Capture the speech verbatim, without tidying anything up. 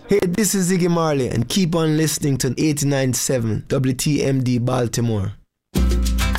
Hey, this is Ziggy Marley, and keep on listening to eighty-nine point seven W T M D Baltimore.